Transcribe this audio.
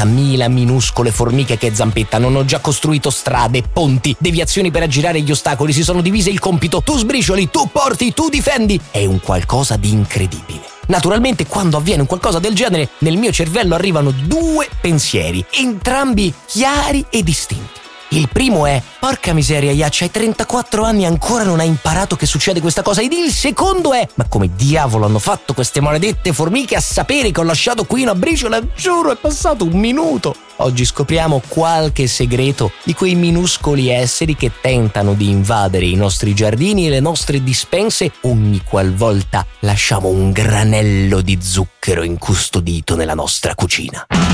30.000 minuscole formiche che zampettano, hanno già costruito strade, ponti, deviazioni per aggirare gli ostacoli, si sono divise il compito, tu sbricioli, tu porti, tu difendi. È un qualcosa di incredibile. Naturalmente, quando avviene un qualcosa del genere, nel mio cervello arrivano due pensieri, entrambi chiari e distinti. Il primo è: porca miseria, Iaccia, hai 34 anni e ancora non hai imparato che succede questa cosa. Ed il secondo è: ma come diavolo hanno fatto queste maledette formiche a sapere che ho lasciato qui una briciola? Giuro, è passato un minuto. Oggi scopriamo qualche segreto di quei minuscoli esseri che tentano di invadere i nostri giardini e le nostre dispense ogni qualvolta lasciamo un granello di zucchero incustodito nella nostra cucina.